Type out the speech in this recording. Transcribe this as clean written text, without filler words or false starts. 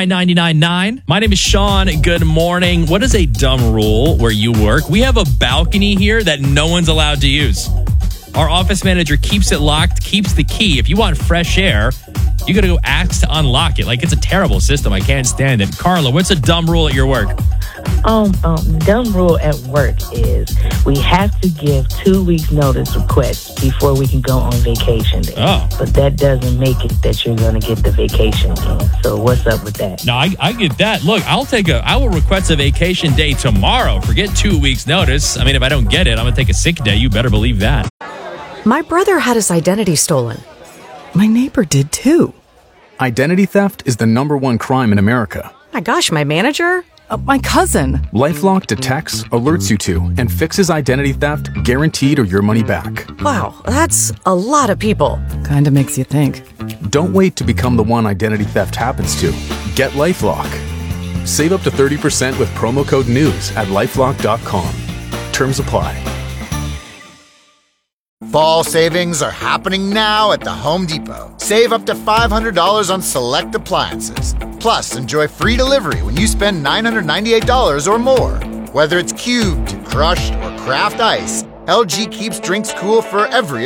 999.99. My name is Sean. Good morning. What is a dumb rule where you work? We have a balcony here that no one's allowed to use. Our office manager keeps it locked, keeps the key. If you want fresh air, you got to go ask to unlock it. Like, it's a terrible system. I can't stand it. Carla, what's a dumb rule at your work? Dumb rule at work is we have to give 2 weeks notice requests before we can go on vacation day. Oh. But that doesn't make it that you're going to get the vacation in. So what's up with that? No, I get that. Look, I will request a vacation day tomorrow. Forget 2 weeks notice. I mean, if I don't get it, I'm going to take a sick day. You better believe that. My brother had his identity stolen. My neighbor did too. Identity theft is the #1 crime in America. My gosh, my manager? My cousin. LifeLock detects, alerts you to, and fixes identity theft guaranteed or your money back. Wow, that's a lot of people. Kinda makes you think. Don't wait to become the one identity theft happens to. Get LifeLock. Save up to 30% with promo code NEWS at LifeLock.com. Terms apply. Fall savings are happening now at the Home Depot. Save up to $500 on select appliances. Plus, enjoy free delivery when you spend $998 or more. Whether it's cubed, crushed, or craft ice, LG keeps drinks cool for every